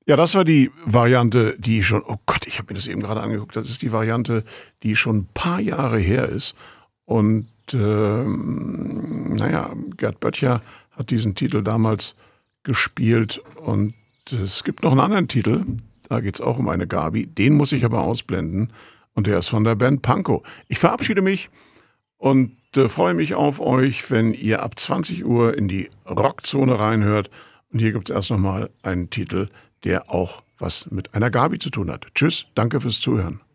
Ja, das war die Variante, die schon, oh Gott, ich habe mir das eben gerade angeguckt, das ist die Variante, die schon ein paar Jahre her ist. Und naja, Gerd Böttcher hat diesen Titel damals gespielt. Und es gibt noch einen anderen Titel, da geht es auch um eine Gabi, den muss ich aber ausblenden. Und der ist von der Band Pankow. Ich verabschiede mich und freue mich auf euch, wenn ihr ab 20 Uhr in die Rockzone reinhört. Und hier gibt es erst nochmal einen Titel, der auch was mit einer Gabi zu tun hat. Tschüss, danke fürs Zuhören.